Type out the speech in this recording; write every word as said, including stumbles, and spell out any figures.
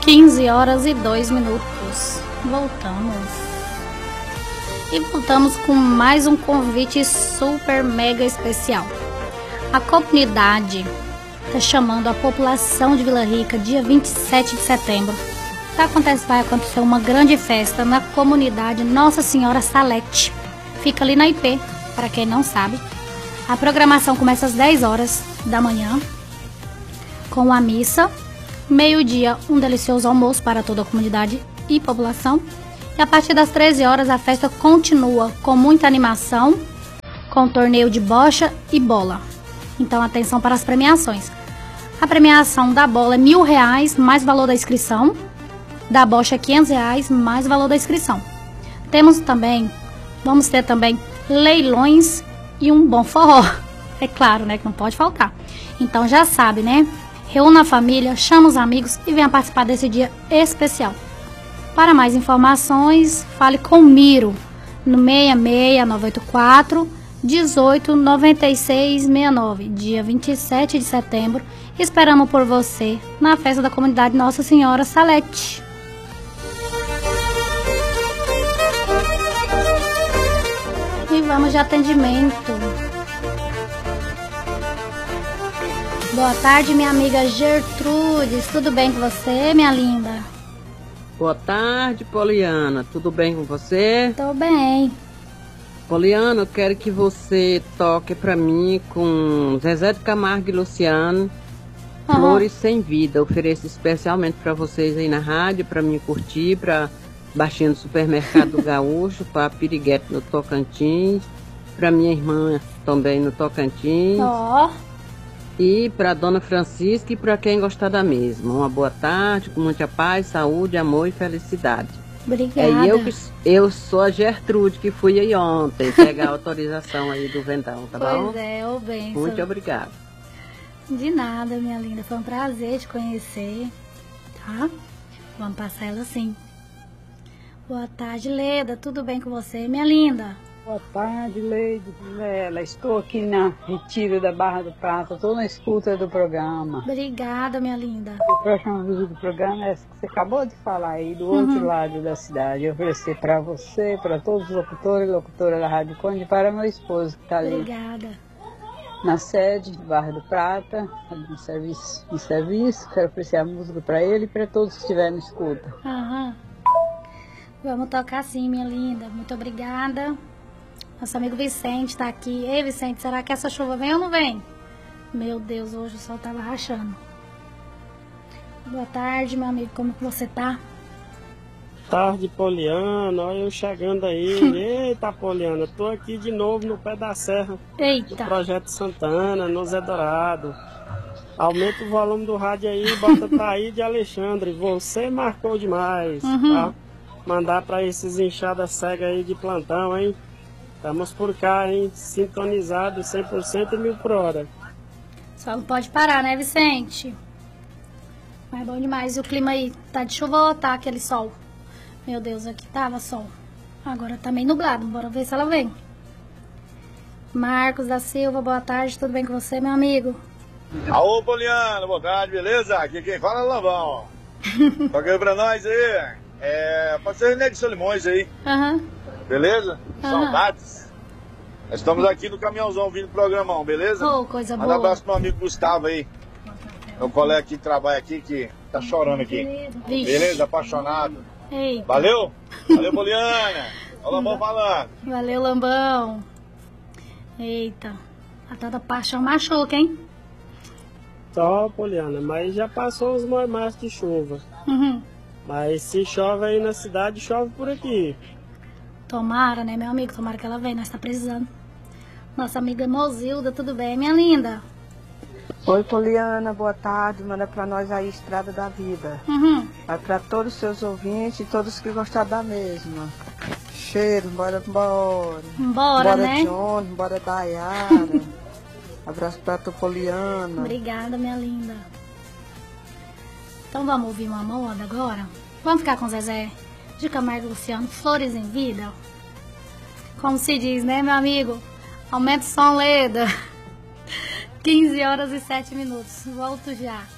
quinze horas e dois minutos. Voltamos. E voltamos com mais um convite super mega especial. A comunidade está chamando a população de Vila Rica dia vinte e sete de setembro. Vai acontecer, vai acontecer uma grande festa na comunidade Nossa Senhora Salete. Fica ali na I P, para quem não sabe. A programação começa às dez horas da manhã, com a missa. Meio-dia, um delicioso almoço para toda a comunidade e população. E a partir das treze horas a festa continua com muita animação, com torneio de bocha e bola. Então atenção para as premiações. A premiação da bola é mil reais mais valor da inscrição. Da bocha é quinhentos reais mais valor da inscrição. Temos também, vamos ter também leilões e um bom forró. É claro, né, que não pode faltar. Então já sabe, né? Reúna a família, chama os amigos e venha participar desse dia especial. Para mais informações, fale com o Miro no seis seis nove oito quatro, um oito nove seis seis nove. Dia vinte e sete de setembro, esperamos por você na festa da comunidade Nossa Senhora Salete. E vamos de atendimento. Boa tarde, minha amiga Gertrudes. Tudo bem com você, minha linda? Boa tarde, Poliana. Tudo bem com você? Tô bem. Poliana, eu quero que você toque pra mim com Zezé de Camargo e Luciano, uhum. Flores Sem Vida. Ofereço especialmente pra vocês aí na rádio, pra mim curtir, pra baixinha do Supermercado do Gaúcho, pra Piriguete no Tocantins, pra minha irmã também no Tocantins. Ó. Oh. E para Dona Francisca e para quem gostar da mesma. Uma boa tarde, com muita paz, saúde, amor e felicidade. Obrigada. É, eu, eu sou a Gertrude, que fui aí ontem pegar a autorização aí do Vendão, tá pois bom? Pois é, ô bem. Muito obrigada. De nada, minha linda. Foi um prazer te conhecer, tá? Vamos passar ela sim. Boa tarde, Leda. Tudo bem com você, minha linda? Boa tarde, Leide Vilela. Estou aqui na Retiro da Barra do Prata. Estou na escuta do programa. Obrigada, minha linda. A próxima música do programa é essa que você acabou de falar aí, do uhum. outro lado da cidade. Eu oferecer para você, para todos os locutores e locutoras da Rádio Conde e para meu esposo que está ali. Obrigada. Na sede do Barra do Prata, no serviço. No serviço. Quero oferecer a música para ele e para todos que estiverem na escuta. Uhum. Vamos tocar sim, minha linda. Muito obrigada. Nosso amigo Vicente está aqui. Ei, Vicente, será que essa chuva vem ou não vem? Meu Deus, hoje o sol tava rachando. Boa tarde, meu amigo. Como que você tá? Tarde, Poliana. Olha eu chegando aí. Eita, Poliana. Tô aqui de novo no pé da serra. Eita. Do Projeto Santana, no Zé Dourado. Aumenta o volume do rádio aí e bota Thaí de Alexandre. Você marcou demais. Uhum. Tá? Mandar pra esses inchadas cegas aí de plantão, hein? Estamos por cá, hein? Sintonizados cem por cento e mil por hora. Só não pode parar, né, Vicente? Mas é bom demais. E o clima aí? Tá de chuva ou tá aquele sol? Meu Deus, aqui tava sol. Agora tá meio nublado. Bora ver se ela vem. Marcos da Silva, boa tarde. Tudo bem com você, meu amigo? Alô, Poliana. Boa tarde, beleza? Aqui quem fala é o Lambão. Toca pra nós aí. É... Pode ser René de Solimões aí. Aham. Uhum. Beleza? Uhum. Saudades. Nós estamos aqui no caminhãozão vindo pro programão, beleza? Oh, coisa boa. Manda um abraço pro meu amigo Gustavo aí. Meu colega que trabalha aqui, que tá chorando aqui. Vixe. Beleza? Apaixonado. Eita. Valeu? Valeu, Poliana. Olha o Lambão falando. Valeu, Lambão. Eita. A tanta paixão machuca, hein? Só, Poliana, mas já passou os mormaços de chuva. Uhum. Mas se chove aí na cidade, chove por aqui. Tomara, né, meu amigo? Tomara que ela venha, nós tá precisando. Nossa amiga Mozilda, tudo bem, minha linda? Oi, Poliana, boa tarde. Manda pra nós aí Estrada da Vida. Uhum. Vai pra todos os seus ouvintes e todos que gostaram da mesma. Cheiro, bora, bora. Bora, né? Bora, John, bora, Dayara. Abraço pra tu, Poliana. Obrigada, minha linda. Então vamos ouvir uma moda agora? Vamos ficar com Zezé de Camargo e Luciano, Flores em Vida. Como se diz, né, meu amigo? Aumenta o som, Leda. quinze horas e sete minutos. Volto já.